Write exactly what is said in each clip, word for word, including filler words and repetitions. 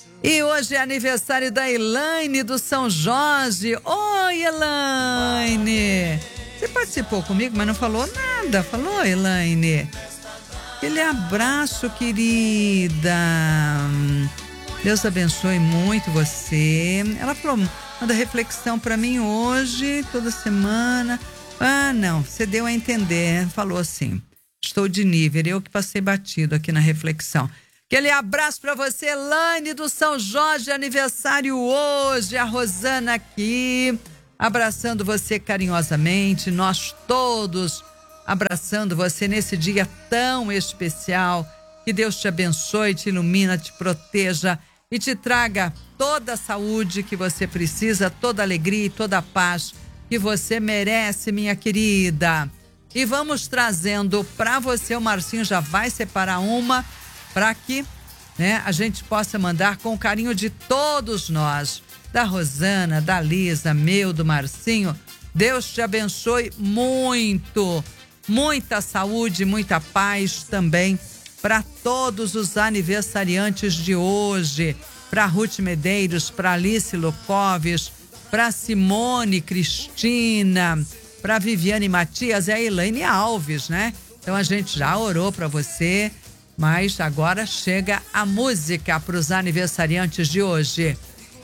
E hoje é aniversário da Elaine do São Jorge. Oi, Elaine! Você participou comigo, mas não falou nada. Falou, Elaine? Aquele abraço, querida. Deus abençoe muito você. Ela falou, manda reflexão pra mim hoje, toda semana. Ah, não, você deu a entender. Falou assim, estou de nível, eu que passei batido aqui na reflexão. Aquele abraço pra você, Elaine do São Jorge, aniversário hoje. A Rosana aqui, abraçando você carinhosamente. Nós todos abraçando você nesse dia tão especial. Que Deus te abençoe, te ilumina, te proteja e te traga toda a saúde que você precisa, toda a alegria e toda a paz que você merece, minha querida. E vamos trazendo para você, o Marcinho já vai separar uma para que, né, a gente possa mandar com o carinho de todos nós, da Rosana, da Lisa, meu, do Marcinho. Deus te abençoe muito, muita saúde, muita paz também para todos os aniversariantes de hoje, para Ruth Medeiros, para Alice Lucoves, para Simone Cristina, para Viviane Matias e a Elaine Alves, né? Então a gente já orou para você, mas agora chega a música para os aniversariantes de hoje.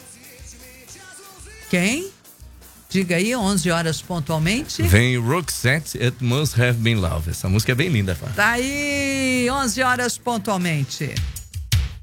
Quem? Diga aí, onze horas pontualmente. Vem Roxette, It Must Have Been Love. Essa música é bem linda, Fá. Tá aí, onze horas pontualmente.